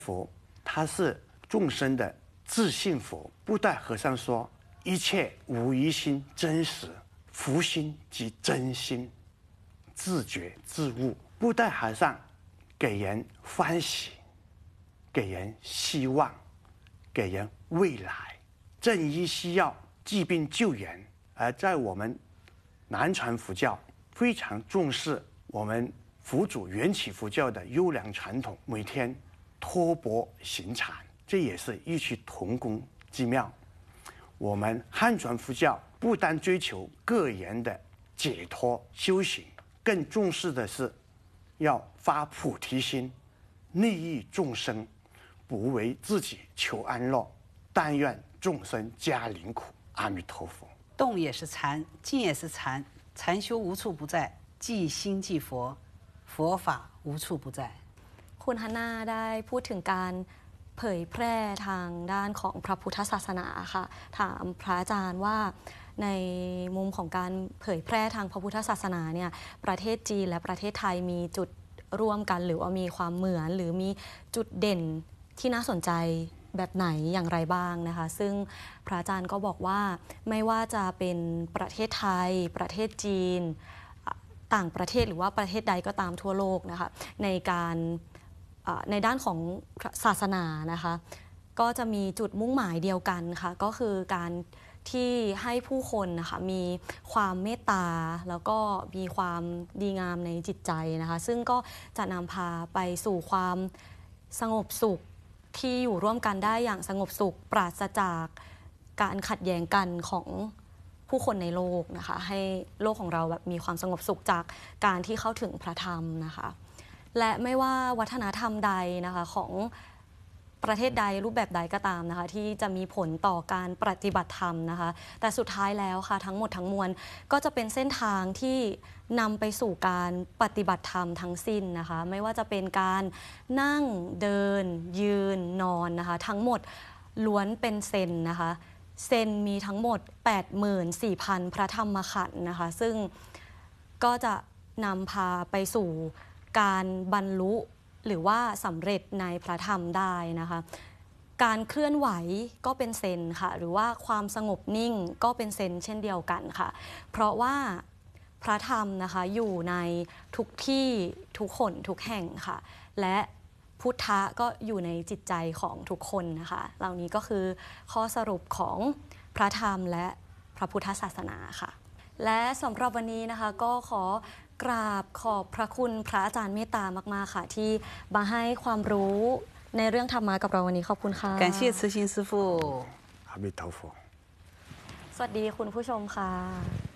佛，它是众生的自信佛。布袋和尚说：“一切无一心真实，福心即真心，自觉自悟。”布袋和尚给人欢喜，给人希望，给人未来。正医西药，治病救人。而在我们南传佛教非常重视我们佛祖缘起佛教的优良传统，每天托钵行禅，这也是异曲同工之妙。我们汉传佛教不单追求个人的解脱修行，更重视的是要发菩提心，利益众生，不为自己求安乐，但愿众生皆离苦。阿弥陀佛。 动也是禅，静也是禅，禅修无处不在，即心即佛，佛法无处不在。 คุณฮันนาได้พูดถึงการเผยแพร่ทางด้านของพระพุทธศาสนาค่ะถามพระอาจารย์ว่าในมุมของการเผยแพร่ทางพระพุทธศาสนาเนี่ยประเทศจีนและประเทศไทยมีจุดร่วมกันหรือว่ามีความเหมือนหรือมีจุดเด่นที่น่าสนใจแบบไหนอย่างไรบ้างนะคะซึ่งพระอาจารย์ก็บอกว่าไม่ว่าจะเป็นประเทศไทยประเทศจีนต่างประเทศหรือว่าประเทศใดก็ตามทั่วโลกนะคะในด้านของศาสนานะคะก็จะมีจุดมุ่งหมายเดียวกันค่ะก็คือการที่ให้ผู้คนนะคะมีความเมตตาแล้วก็มีความดีงามในจิตใจนะคะซึ่งก็จะนำพาไปสู่ความสงบสุขที่อยู่ร่วมกันได้อย่างสงบสุขปราศจากการขัดแย้งกันของผู้คนในโลกนะคะให้โลกของเราแบบมีความสงบสุขจากการที่เข้าถึงพระธรรมนะคะและไม่ว่าวัฒนธรรมใดนะคะของประเทศใดรูปแบบใดก็ตามนะคะที่จะมีผลต่อการปฏิบัติธรรมนะคะแต่สุดท้ายแล้วค่ะทั้งหมดทั้งมวลก็จะเป็นเส้นทางที่นำไปสู่การปฏิบัติธรรมทั้งสิ้นนะคะไม่ว่าจะเป็นการนั่งเดินยืนนอนนะคะทั้งหมดล้วนเป็นเซนนะคะเซนมีทั้งหมด 84,000 พระธรรมขันธ์นะคะซึ่งก็จะนำพาไปสู่การบรรลุหรือว่าสำเร็จในพระธรรมได้นะคะการเคลื่อนไหวก็เป็นเซนค่ะหรือว่าความสงบนิ่งก็เป็นเซนเช่นเดียวกันค่ะเพราะว่าพระธรรมนะคะอยู่ในทุกที่ทุกคนทุกแห่งค่ะและพุทธะก็อยู่ในจิตใจของทุกคนนะคะเหล่านี้ก็คือข้อสรุปของพระธรรมและพระพุทธศาสนาค่ะและสำหรับวันนี้นะคะก็ขอกราบขอบพระคุณพระอาจารย์เมตตามากๆค่ะที่มาให้ความรู้ในเรื่องธรรมะกับเราวันนี้ขอบคุณค่ะ感谢慈心师父阿弥陀佛。 สวัสดีคุณผู้ชมค่ะ